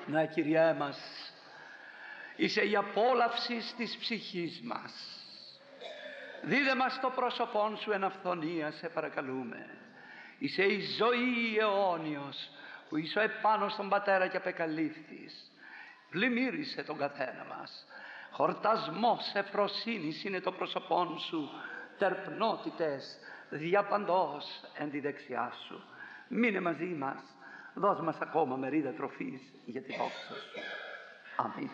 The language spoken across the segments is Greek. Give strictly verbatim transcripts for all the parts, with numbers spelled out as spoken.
Ναι, Κυριέ μας, είσαι η απόλαυση της ψυχής μας. Δίδε μας το πρόσωπόν σου εν αυθονία, σε παρακαλούμε. Είσαι η ζωή αιώνιος που είσαι επάνω στον Πατέρα και απεκαλύφθης. Πλημμύρισε τον καθένα μας. Χορτασμός ευφροσύνης είναι το πρόσωπόν σου, τερπνότητες διαπαντός εν τη δεξιά σου. Μείνε μαζί μας, δώσ' μας ακόμα μερίδα τροφής για τη δόξα σου. Αμήν.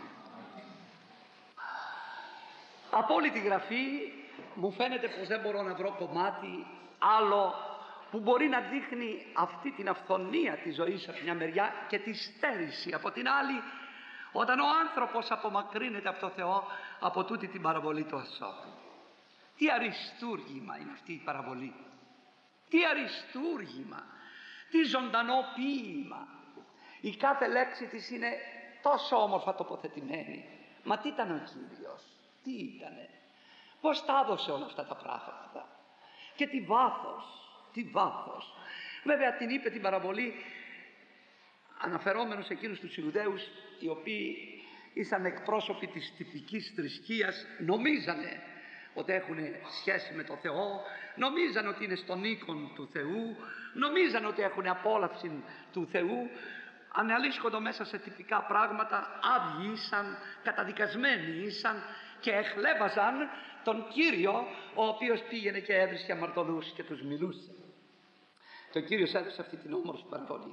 Από όλη τη Γραφή μου φαίνεται πως δεν μπορώ να βρω κομμάτι άλλο που μπορεί να δείχνει αυτή την αυθονία της ζωής από μια μεριά και τη στέρηση από την άλλη, όταν ο άνθρωπος απομακρύνεται από το Θεό, από τούτη την παραβολή του ασώτου. Τι αριστούργημα είναι αυτή η παραβολή, τι αριστούργημα, τι ζωντανό ποίημα. Η κάθε λέξη της είναι τόσο όμορφα τοποθετημένη. Μα τι ήταν ο Κύριος, τι ήτανε, πώς τα έδωσε όλα αυτά τα πράγματα και τι βάθος, τι βάθος. Βέβαια την είπε την παραβολή αναφερόμενος εκείνους τους Ιουδαίους, οι οποίοι ήσαν εκπρόσωποι της τυπικής θρησκείας, νομίζανε ότι έχουν σχέση με το Θεό, νομίζανε ότι είναι στον οίκον του Θεού, νομίζανε ότι έχουν απόλαυση του Θεού, αναλύσκοντο μέσα σε τυπικά πράγματα, άδειοι ήσαν, καταδικασμένοι ήσαν και εχλέβαζαν τον Κύριο, ο οποίος πήγαινε και έβρισκε αμαρτωλούς και τους μιλούσε. Και ο Κύριος έδωσε αυτή την όμορφη παραβολή.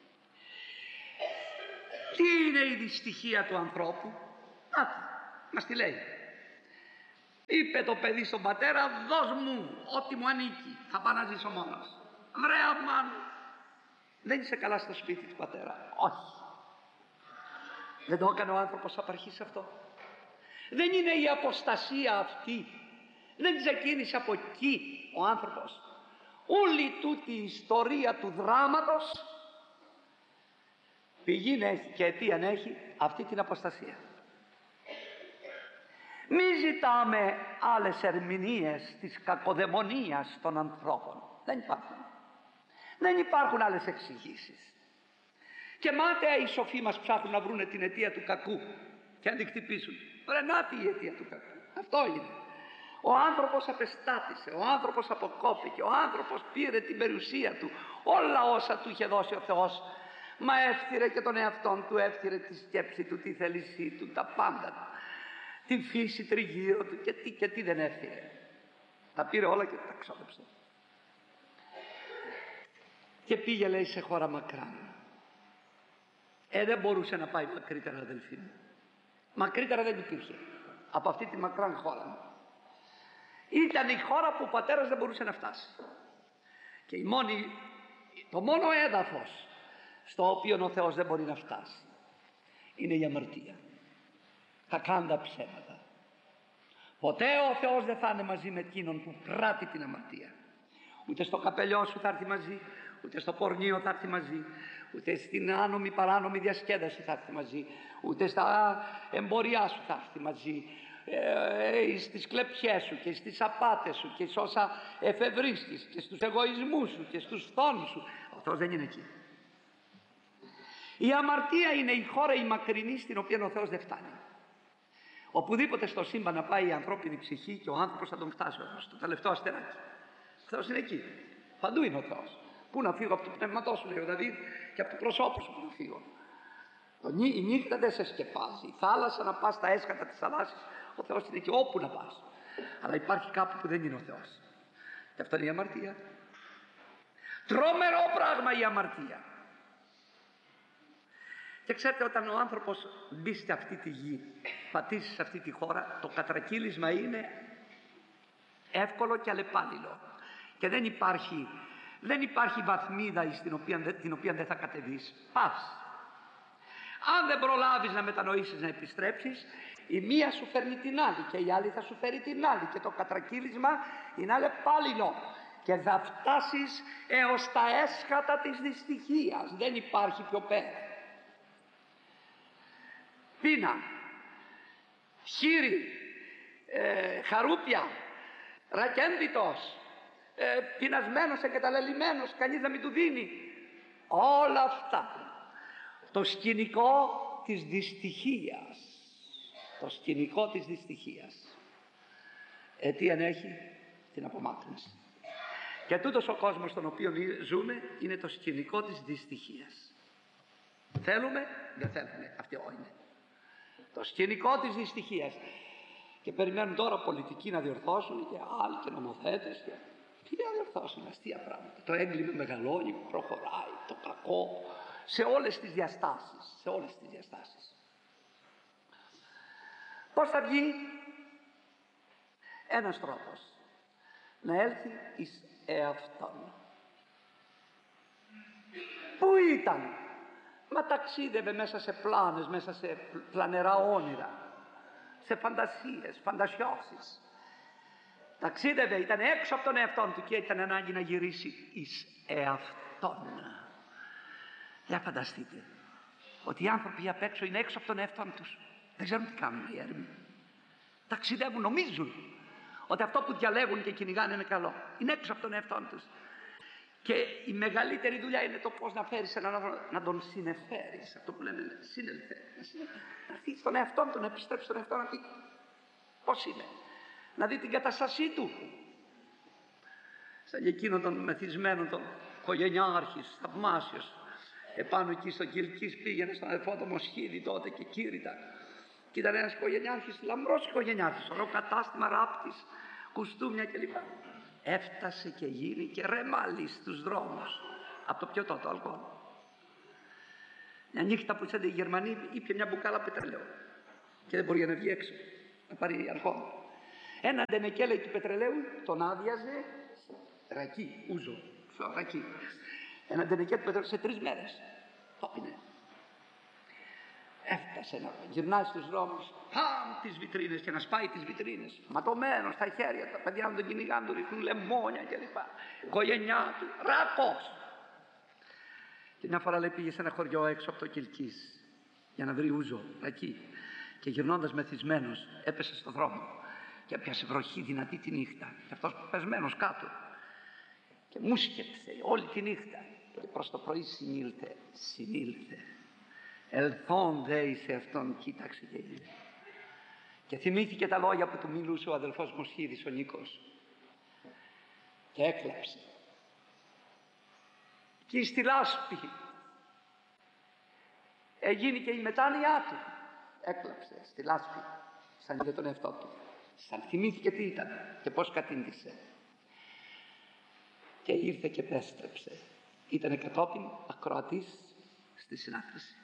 Τι είναι η δυστυχία του ανθρώπου? Άτε, μας τη λέει. Είπε το παιδί στον πατέρα, δώσ' μου ό,τι μου ανήκει, θα πάω να ζήσω μόνος. Βρε αμάν, δεν είσαι καλά στο σπίτι του πατέρα. Όχι. Δεν το έκανε ο άνθρωπος απ' αρχής αυτό? Δεν είναι η αποστασία αυτή, δεν ξεκίνησε από εκεί ο άνθρωπος? Όλη τούτη η ιστορία του δράματος πηγή έχει και αιτία έχει αυτή την αποστασία. Μη ζητάμε άλλες ερμηνείες της κακοδαιμονίας των ανθρώπων. Δεν υπάρχουν. Δεν υπάρχουν άλλες εξηγήσεις. Και μάταια οι σοφοί μας ψάχνουν να βρουν την αιτία του κακού και να την χτυπήσουν. Ρε, νάτι η αιτία του κακού. Αυτό είναι. Ο άνθρωπος απεστάτησε, ο άνθρωπος αποκόπηκε, ο άνθρωπος πήρε την περιουσία του, όλα όσα του είχε δώσει ο Θεός, μα έφτιρε και τον εαυτόν του, έφτιρε τη σκέψη του, τη θέλησή του, τα πάντα του, την φύση τριγύρω του και τι και τι δεν έφτιρε. Τα πήρε όλα και τα ξόδεψε. Και πήγε, λέει, σε χώρα μακράν. Ε, δεν μπορούσε να πάει μακρύτερα, αδελφοί μου. Μακρύτερα δεν υπήρχε από αυτή τη μακράν χώρα. Ήταν η χώρα που ο πατέρας δεν μπορούσε να φτάσει. Και η μόνη, το μόνο έδαφος στο οποίο ο Θεός δεν μπορεί να φτάσει είναι η αμαρτία. Τα κάντα ψέματα. Ποτέ ο Θεός δεν θα είναι μαζί με εκείνον που πράττει την αμαρτία. Ούτε στο καπελιό σου θα έρθει μαζί, ούτε στο πορνείο θα έρθει μαζί, ούτε στην άνομη παράνομη διασκέδαση θα έρθει μαζί, ούτε στα εμποριά σου θα έρθει μαζί, ε, στις κλεπτιές σου και στις απάτες σου και σε όσα εφευρίσκεις και στους εγωισμούς σου και στους φθόνους σου. Ο Θεός δεν είναι εκεί. Η αμαρτία είναι η χώρα η μακρινή στην οποία ο Θεός δεν φτάνει. Οπουδήποτε στο σύμπαν να πάει η ανθρώπινη ψυχή και ο άνθρωπος θα τον φτάσει στο τελευταίο αστεράκι. Ο Θεός είναι εκεί. Παντού είναι ο Θεός. Πού να φύγω από το πνεύματό σου, λέει ο Δαβίδ, και από το προσώπου σου που να φύγω. Η νύχτα δεν σε σκεπάζει. Η θάλασσα να πας στα έσκατα της θαλάσσης, ο Θεός είναι εκεί όπου να πας. Αλλά υπάρχει κάπου που δεν είναι ο Θεός. Και αυτό είναι η αμαρτία. Τρομερό πράγμα η αμαρτία. Και ξέρετε, όταν ο άνθρωπος μπει σε αυτή τη γη, πατήσει σε αυτή τη χώρα, το κατρακύλισμα είναι εύκολο και αλλεπάλληλο. Και δεν υπάρχει, δεν υπάρχει βαθμίδα στην οποία, την οποία δεν θα κατεβείς. Πας. Αν δεν προλάβεις να μετανοήσεις, να επιστρέψεις, η μία σου φέρνει την άλλη και η άλλη θα σου φέρει την άλλη. Και το κατρακύλισμα είναι αλλεπάλληλο. Και θα φτάσεις έως τα έσχατα της δυστυχίας. Δεν υπάρχει πιο πέρα. Πείνα, χείρι, ε, χαρούπια, ρακένδυτος, ε, πεινασμένος, εγκαταλελειμμένος, κανείς να μην του δίνει. Όλα αυτά το σκηνικό της δυστυχίας. Το σκηνικό της δυστυχίας. Ε, τι ενέχει? Την απομάκρυνση. Και τούτος ο κόσμος στον οποίο ζούμε είναι το σκηνικό της δυστυχίας. Θέλουμε, δεν θέλουμε, αυτό είναι. Το σκηνικό της δυστυχίας. Και περιμένουν τώρα πολιτικοί να διορθώσουν και άλλοι και νομοθέτες. Και... τι να διορθώσουν, αστεία πράγματα. Το έγκλημα μεγαλώνει, προχωράει, το κακό, σε όλες τις διαστάσεις. Σε όλες τις διαστάσεις. Πώς θα βγει? Ένας τρόπος. Να έλθει εις εαυτόν. Πού ήταν? Μα ταξίδευε μέσα σε πλάνες, μέσα σε πλανερά όνειρα, σε φαντασίες, φαντασιώσεις. Ταξίδευε, ήταν έξω από τον εαυτόν του και ήταν ανάγκη να γυρίσει εις εαυτόν. Για φανταστείτε ότι οι άνθρωποι απ' έξω είναι έξω από τον εαυτόν τους. Δεν ξέρουν τι κάνουν οι έρμοι. Ταξιδεύουν, νομίζουν ότι αυτό που διαλέγουν και κυνηγάνε είναι καλό. Είναι έξω από τον εαυτόν τους. Και η μεγαλύτερη δουλειά είναι το πώς να φέρεις έναν άνθρωπο, να τον συνεφέρεις. Αυτό που λένε συνελθέ. Να έρθει στον εαυτό του, να επιστρέψει στον εαυτό, να δει πώς είναι. Να δει την κατάστασή του. Σαν εκείνον τον μεθυσμένο, τον οικογενειάρχης, θαυμάσιος. Επάνω εκεί στο Κιλκής πήγαινε στον αδερφό του Μοσχίδη τότε και κήρυτα. Και ήταν ένας οικογενειάρχης, λαμπρός οικογενειάρχης, ωραίο κατάστημα, ράπτης, κουστούμια κλπ. Έφτασε και γίνηκε ρεμάλι στους δρόμους από το πιωτό, το αλκοόλ. Μια νύχτα που ήσαν οι Γερμανοί ήπια μια μπουκάλα πετρελαίου και δεν μπορεί να βγει έξω να πάρει αλκοόλ. Ένα ντενεκέλε του πετρελαίου τον άδειαζε ρακί, ούζο, ρακί. Ένα ντενεκέλε του πετρελαίου σε τρεις μέρες το πίνε. Έφτασε να γυρνάει στους δρόμους, πάμ τις βιτρίνες και να σπάει τις βιτρίνες. Ματωμένος στα χέρια, τα παιδιά να τον κυνηγάνε, του ρίχνουν λεμόνια κλπ. Οικογένειά του, ράκος. Και μια φορά λέει πήγε σε ένα χωριό έξω από το Κιλκής για να βρει ούζο εκεί. Και γυρνώντας μεθυσμένος έπεσε στο δρόμο και έπιασε βροχή δυνατή τη νύχτα. Και αυτός πεσμένος κάτω. Και μουσκεψε όλη τη νύχτα. Και προς το πρωί συνήλθε, συνήλθε. Ελθόν δε εις αυτόν, κοίταξε και είδε. Και θυμήθηκε τα λόγια που του μιλούσε ο αδελφός Μοσχίδης, ο Νίκος. Και έκλαψε. Και στη λάσπη έγινε και η μετάνοιά του. Έκλαψε στη λάσπη, σαν για τον εαυτό του. Σαν θυμήθηκε τι ήταν και πώς κατήντησε. Και ήρθε και επέστρεψε. Ήτανε κατόπιν ακροατής στη συνάθρηση.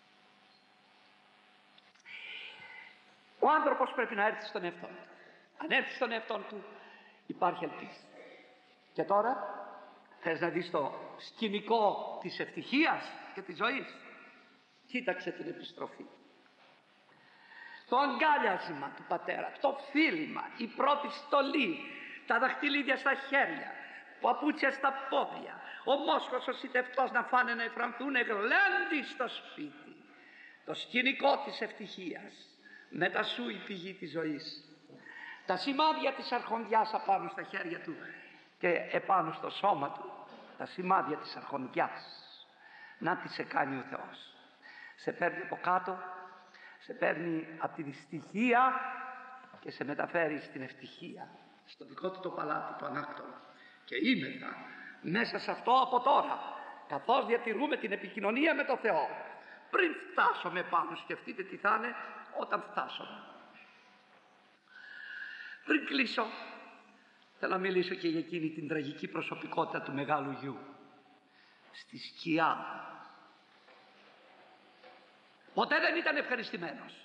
Ο άνθρωπος πρέπει να έρθει στον εαυτό του. Αν έρθει στον εαυτό του υπάρχει ελπίση. Και τώρα θες να δεις το σκηνικό της ευτυχίας και της ζωής? Κοίταξε την επιστροφή. Το αγκάλιασμα του πατέρα, το φίλημα, η πρώτη στολή, τα δαχτυλίδια στα χέρια, παπούτσια στα πόδια, ο μόσχος ο σιτευτός να φάνε να εφρανθούν γλέντι στο σπίτι. Το σκηνικό της ευτυχίας. Μετά σου η πηγή της ζωής. Τα σημάδια της αρχοντιάς απάνω στα χέρια του και επάνω στο σώμα του. Τα σημάδια της αρχοντιάς. Να τι σε κάνει ο Θεός. Σε παίρνει από κάτω, σε παίρνει από τη δυστυχία και σε μεταφέρει στην ευτυχία. Στο δικό του το παλάτι, το ανάκτορο. Και είμεθα μέσα σε αυτό από τώρα, καθώς διατηρούμε την επικοινωνία με το Θεό. Πριν φτάσουμε πάνω, σκεφτείτε τι θα είναι όταν φτάσουμε. Πριν κλείσω, θέλω να μιλήσω και για εκείνη την τραγική προσωπικότητα του μεγάλου γιου. Στη σκιά. Ποτέ δεν ήταν ευχαριστημένος.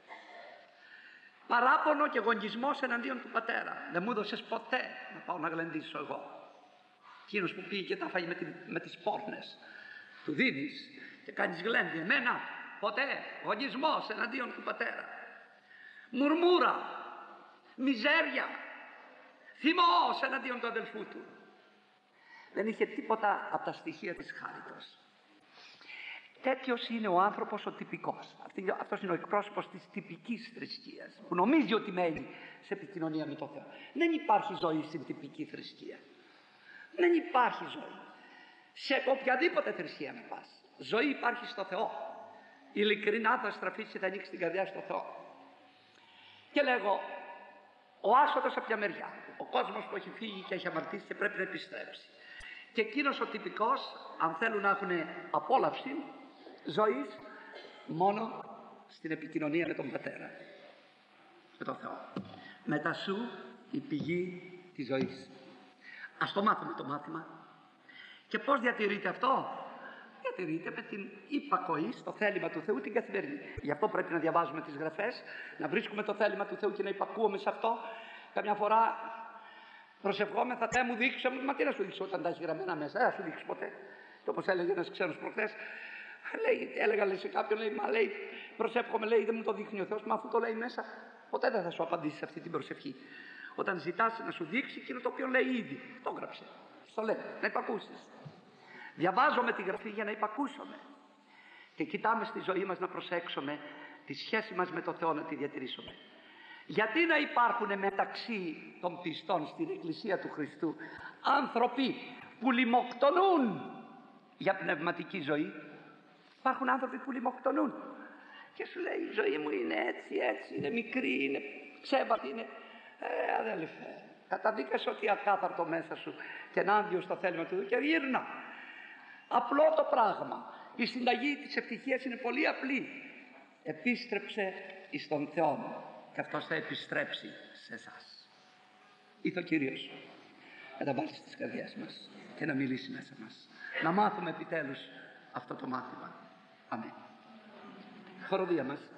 Παράπονο και γονγισμός εναντίον του πατέρα. Δεν μου έδωσες ποτέ να πάω να γλεντήσω εγώ. Εκείνος που πήγε και τα φάγει με, τη, με τις πόρνες. Του δίνεις και κάνεις γλέντι. Εμένα ποτέ γονγισμός εναντίον του πατέρα. Μουρμούρα, μιζέρια, θυμός εναντίον του αδελφού του. Δεν είχε τίποτα από τα στοιχεία της χάριτος. Τέτοιος είναι ο άνθρωπος ο τυπικός. Αυτός είναι ο εκπρόσωπος της τυπικής θρησκείας, που νομίζει ότι μένει σε επικοινωνία με τον Θεό. Δεν υπάρχει ζωή στην τυπική θρησκεία. Δεν υπάρχει ζωή. Σε οποιαδήποτε θρησκεία να πας. Ζωή υπάρχει στο Θεό. ειλικρινά θα στραφείς και θα ανοίξεις την καρδιά στο Θεό. Και λέγω, ο άσωτος από μια μεριά, ο κόσμος που έχει φύγει και έχει αμαρτήσει και πρέπει να επιστρέψει. Και εκείνος ο τυπικός, αν θέλουν να έχουν απόλαυση ζωής, μόνο στην επικοινωνία με τον Πατέρα, με τον Θεό. Μετά σου η πηγή της ζωής. Ας το μάθουμε το μάθημα. Και πώς διατηρείται αυτό? Διατηρείται με την υπακοή στο θέλημα του Θεού την καθημερινή. Γι' αυτό πρέπει να διαβάζουμε τις Γραφές, να βρίσκουμε το θέλημα του Θεού και να υπακούουμε σε αυτό. Καμιά φορά προσευχόμεθα, Θεέ μου δείξε μου, μα τι να σου δείξω όταν τα έχει γραμμένα μέσα, δεν θα σου δείξει ποτέ. Και όπως έλεγε ένας ξένος προχθές, λέει, έλεγα λέει, σε κάποιον, λέει, μα λέει, προσεύχομαι, λέει, δεν μου το δείχνει ο Θεός, μα αφού το λέει μέσα, ποτέ δεν θα σου απαντήσει σε αυτή την προσευχή. Όταν ζητάς να σου δείξει εκείνο το οποίο λέει ήδη, το έγραψε. Στο λέει, να υπακούσεις. Διαβάζουμε τη Γραφή για να υπακούσουμε. Και κοιτάμε στη ζωή μας να προσέξουμε τη σχέση μας με το Θεό, να τη διατηρήσουμε. Γιατί να υπάρχουν μεταξύ των πιστών στην Εκκλησία του Χριστού άνθρωποι που λιμοκτονούν για πνευματική ζωή? Υπάρχουν άνθρωποι που λιμοκτονούν και σου λέει η ζωή μου είναι έτσι, έτσι, είναι μικρή, είναι ξέβατη, είναι... Ε, αδέλφε, καταδίκασε ότι ακάθαρτο μέσα σου και ενάντια στο θέλημα του Θεού και γύρνα. Απλό το πράγμα. Η συνταγή της ευτυχίας είναι πολύ απλή. Επίστρεψε εις τον Θεό και αυτός θα επιστρέψει σε εσάς. Ήθο Κύριος να τα βάλει στις καρδιές μας και να μιλήσει μέσα μας. Να μάθουμε επιτέλους αυτό το μάθημα. Αμήν. Χοροδία μας.